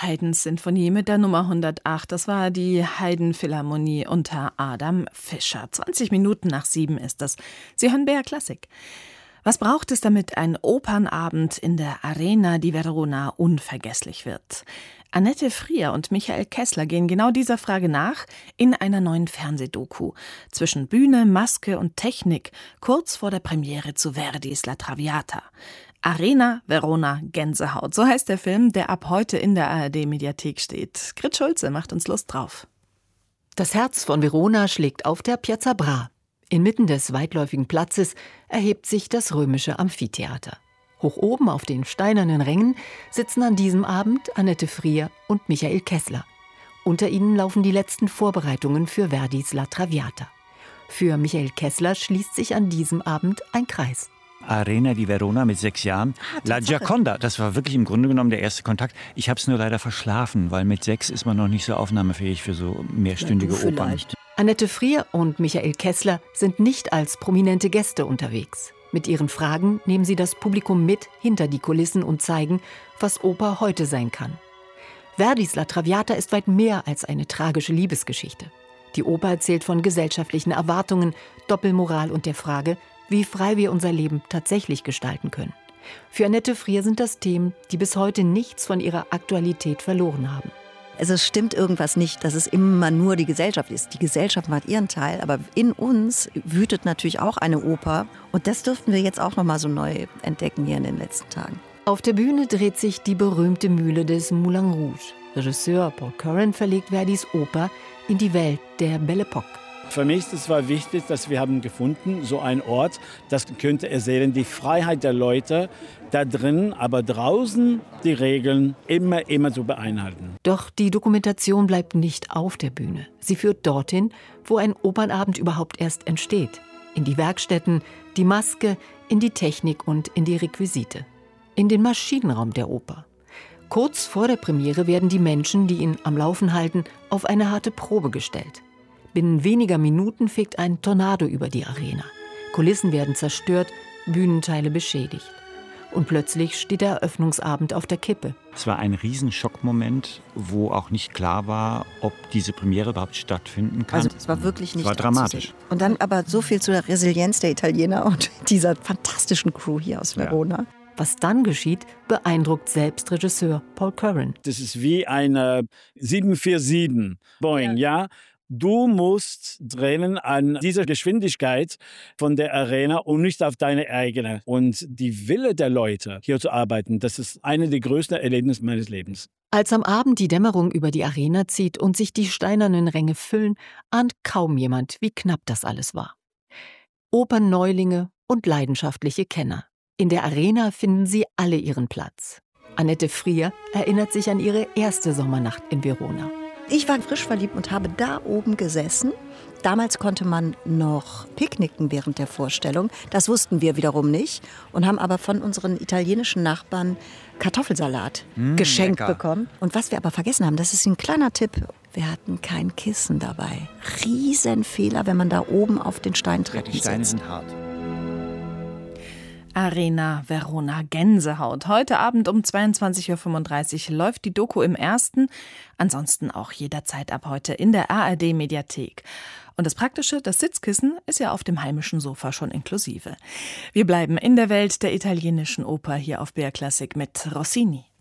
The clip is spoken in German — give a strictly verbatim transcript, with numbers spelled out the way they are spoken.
Haydn-Sinfonie mit der Nummer hundertacht. Das war die Haydn-Philharmonie unter Adam Fischer. zwanzig Minuten nach sieben ist das. Sie hören B R Klassik. Was braucht es, damit ein Opernabend in der Arena di Verona unvergesslich wird? Annette Frier und Michael Kessler gehen genau dieser Frage nach in einer neuen Fernsehdoku. Zwischen Bühne, Maske und Technik, kurz vor der Premiere zu Verdis La Traviata. Arena Verona Gänsehaut, so heißt der Film, der ab heute in der A R D-Mediathek steht. Grit Schulze macht uns Lust drauf. Das Herz von Verona schlägt auf der Piazza Bra. Inmitten des weitläufigen Platzes erhebt sich das römische Amphitheater. Hoch oben auf den steinernen Rängen sitzen an diesem Abend Annette Frier und Michael Kessler. Unter ihnen laufen die letzten Vorbereitungen für Verdis La Traviata. Für Michael Kessler schließt sich an diesem Abend ein Kreis. Arena di Verona mit sechs Jahren. Ah, La Gioconda, das war wirklich im Grunde genommen der erste Kontakt. Ich habe es nur leider verschlafen, weil mit sechs ist man noch nicht so aufnahmefähig für so mehrstündige ja, Opern. Annette Frier und Michael Kessler sind nicht als prominente Gäste unterwegs. Mit ihren Fragen nehmen sie das Publikum mit hinter die Kulissen und zeigen, was Oper heute sein kann. Verdis La Traviata ist weit mehr als eine tragische Liebesgeschichte. Die Oper erzählt von gesellschaftlichen Erwartungen, Doppelmoral und der Frage, wie frei wir unser Leben tatsächlich gestalten können. Für Annette Frier sind das Themen, die bis heute nichts von ihrer Aktualität verloren haben. Also es stimmt irgendwas nicht, dass es immer nur die Gesellschaft ist. Die Gesellschaft macht ihren Teil, aber in uns wütet natürlich auch eine Oper. Und das dürften wir jetzt auch noch mal so neu entdecken hier in den letzten Tagen. Auf der Bühne dreht sich die berühmte Mühle des Moulin Rouge. Regisseur Paul Curran verlegt Verdis Oper in die Welt der Belle Époque. Für mich ist es war wichtig, dass wir haben gefunden, so einen Ort, das könnte erzählen, die Freiheit der Leute da drin, aber draußen die Regeln immer, immer zu beeinhalten. Doch die Dokumentation bleibt nicht auf der Bühne. Sie führt dorthin, wo ein Opernabend überhaupt erst entsteht. In die Werkstätten, die Maske, in die Technik und in die Requisite. In den Maschinenraum der Oper. Kurz vor der Premiere werden die Menschen, die ihn am Laufen halten, auf eine harte Probe gestellt. Binnen weniger Minuten fegt ein Tornado über die Arena. Kulissen werden zerstört, Bühnenteile beschädigt. Und plötzlich steht der Eröffnungsabend auf der Kippe. Es war ein Riesenschockmoment, wo auch nicht klar war, ob diese Premiere überhaupt stattfinden kann. Also es war wirklich nicht es war dramatisch. Und dann aber so viel zu der Resilienz der Italiener und dieser fantastischen Crew hier aus Verona. Ja. Was dann geschieht, beeindruckt selbst Regisseur Paul Curran. Das ist wie eine sieben vier sieben Boeing, ja. ja? Du musst drehen an dieser Geschwindigkeit von der Arena und nicht auf deine eigene. Und die Wille der Leute, hier zu arbeiten, das ist eine der größten Erlebnisse meines Lebens. Als am Abend die Dämmerung über die Arena zieht und sich die steinernen Ränge füllen, ahnt kaum jemand, wie knapp das alles war. Opernneulinge und leidenschaftliche Kenner. In der Arena finden sie alle ihren Platz. Annette Frier erinnert sich an ihre erste Sommernacht in Verona. Ich war frisch verliebt und habe da oben gesessen. Damals konnte man noch picknicken während der Vorstellung. Das wussten wir wiederum nicht und haben aber von unseren italienischen Nachbarn Kartoffelsalat mmh, geschenkt lecker. bekommen. Und was wir aber vergessen haben, das ist ein kleiner Tipp, wir hatten kein Kissen dabei. Riesenfehler, wenn man da oben auf den Steintreppen sitzt. Ja, die Steine sind hart. Arena Verona Gänsehaut. Heute Abend um zweiundzwanzig Uhr fünfunddreißig läuft die Doku im Ersten. Ansonsten auch jederzeit ab heute in der A R D-Mediathek. Und das Praktische, das Sitzkissen, ist ja auf dem heimischen Sofa schon inklusive. Wir bleiben in der Welt der italienischen Oper hier auf B R Klassik mit Rossini.